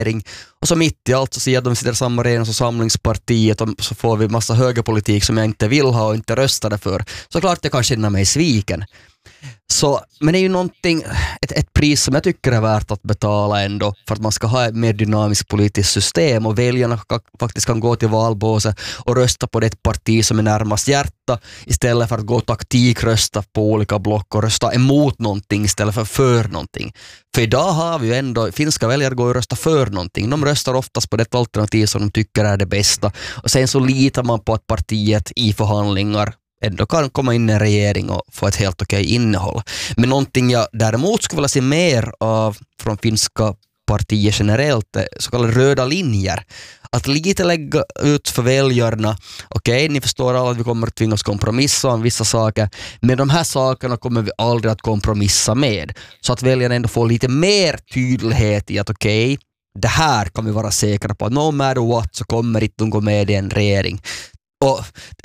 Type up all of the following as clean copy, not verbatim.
och så mitt i allt så ser de sitter i samma regering som Samlingspartiet och så får vi massa högerpolitik som jag inte vill ha och inte röstade för. Så klart jag kan känna mig sviken. Så, men det är ju någonting, ett pris som jag tycker är värt att betala ändå för att man ska ha ett mer dynamiskt politiskt system och väljarna faktiskt kan gå till valbåset och rösta på det parti som är närmast hjärta istället för att gå taktikrösta på olika block och rösta emot någonting istället för någonting. För idag har vi ju ändå, finska väljare går och rösta för någonting. De röstar oftast på det alternativ som de tycker är det bästa och sen så litar man på att partiet i förhandlingar ändå kan komma in i en regering och få ett helt okej innehåll. Men någonting jag däremot skulle vilja se mer av från finska partier generellt är så kallade röda linjer. Att lite lägga ut för väljarna, okej, ni förstår alla att vi kommer att tvingas kompromissa om vissa saker, men de här sakerna kommer vi aldrig att kompromissa med. Så att väljarna ändå får lite mer tydlighet i att okej, det här kan vi vara säkra på. No matter what så kommer inte de gå med i en regering. Och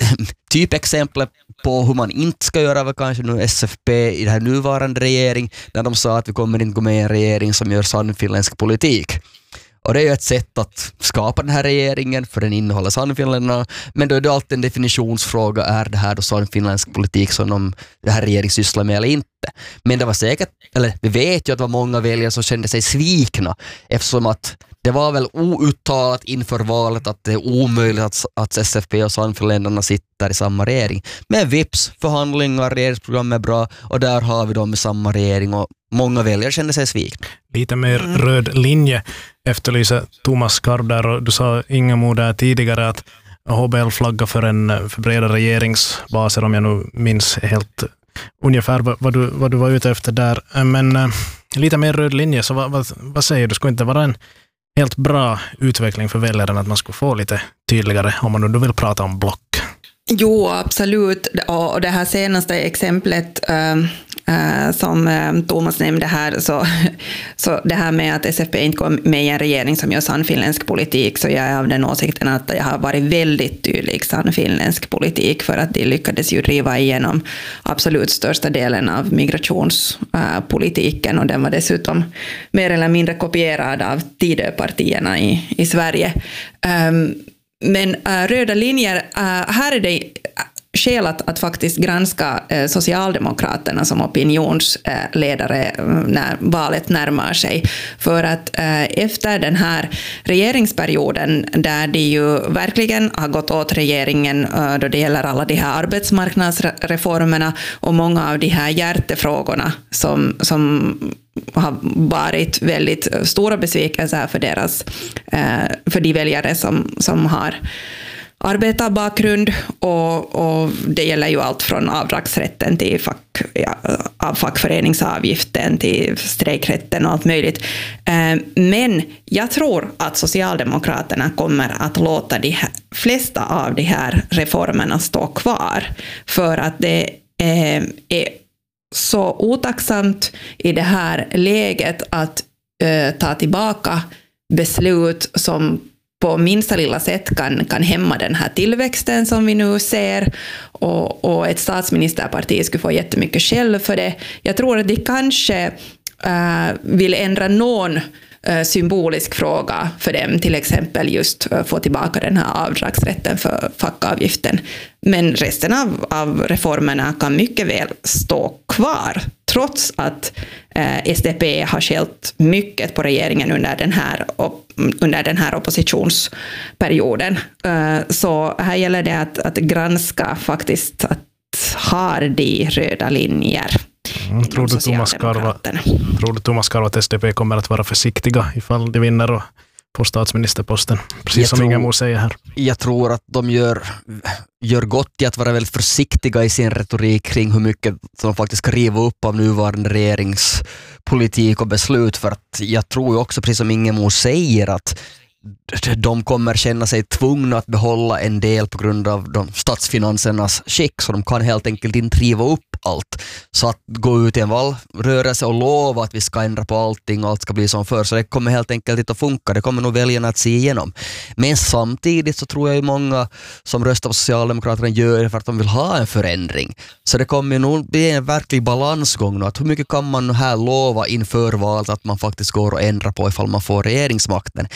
typ exempel på hur man inte ska göra var kanske nu SFP i den här nuvarande regering när de sa att vi kommer inte gå med i en regering som gör sannfinländsk politik. Och det är ju ett sätt att skapa den här regeringen för den innehåller sannfinländarna, men då är det alltid en definitionsfråga, är det här då sannfinländsk politik som det här regeringen sysslar med eller inte. Men det var säkert, eller vi vet ju att det var många väljare som kände sig svikna eftersom att det var väl outtalat inför valet att det är omöjligt att SFP och sannfinländarna sitter i samma regering. Men vips, förhandlingar, regeringsprogram är bra och där har vi dem i samma regering och många väljare kände sig svikna. Lite mer röd linje efterlyser Thomas Skarv där och du sa Ingemo där tidigare att HBL flaggar för breda regeringsbaser om jag nu minns helt ungefär vad du var ute efter där. Men lite mer röd linje, så vad säger du? Skulle inte vara en helt bra utveckling för väljaren att man skulle få lite tydligare om man nu vill prata om block? Jo, absolut. Och det här senaste exemplet som Thomas nämnde här, så det här med att SFP inte går med i en regering som gör sannfinländsk politik, så jag är av den åsikten att det har varit väldigt tydlig sannfinländsk politik för att de lyckades ju driva igenom absolut största delen av migrationspolitiken och den var dessutom mer eller mindre kopierad av Tidöpartierna i Sverige. Men röda linjer, här är det skäl att faktiskt granska Socialdemokraterna som opinionsledare när valet närmar sig. För att efter den här regeringsperioden där de ju verkligen har gått åt regeringen då det gäller alla de här arbetsmarknadsreformerna och många av de här hjärtefrågorna som har varit väldigt stora besvikelser för de väljare som har arbetarbakgrund och det gäller ju allt från avdragsrätten till fackföreningsavgiften till strejkrätten och allt möjligt. Men jag tror att Socialdemokraterna kommer att låta de flesta av de här reformerna stå kvar för att det är så otacksamt i det här läget att ta tillbaka beslut som på minsta lilla sätt kan hämma den här tillväxten som vi nu ser och ett statsministerparti skulle få jättemycket skäll för det. Jag tror att de kanske vill ändra någon symbolisk fråga för dem, till exempel just få tillbaka den här avdragsrätten för fackavgiften. Men resten av reformerna kan mycket väl stå kvar trots att SDP har skällt mycket på regeringen under den här oppositionsperioden. Så här gäller det att granska faktiskt att har de röda linjer. Tror du Thomas Skarv att SDP kommer att vara försiktiga ifall de vinner och på statsministerposten? Precis som Ingemo säger här. Jag tror att de gör gott i att vara väldigt försiktiga i sin retorik kring hur mycket de faktiskt ska riva upp av nuvarande regeringspolitik och beslut. För att jag tror ju också, precis som Ingemo säger, att de kommer känna sig tvungna att behålla en del på grund av de statsfinansernas skick, så de kan helt enkelt inte driva upp allt. Så att gå ut i en valrörelse och lova att vi ska ändra på allting och allt ska bli som förr, så det kommer helt enkelt inte att funka. Det kommer nog väljarna att se igenom. Men samtidigt så tror jag ju många som röstar på Socialdemokraterna gör det för att de vill ha en förändring. Så det kommer nog bli en verklig balansgång nu, att hur mycket kan man här lova inför valet att man faktiskt går och ändrar på ifall man får regeringsmakten.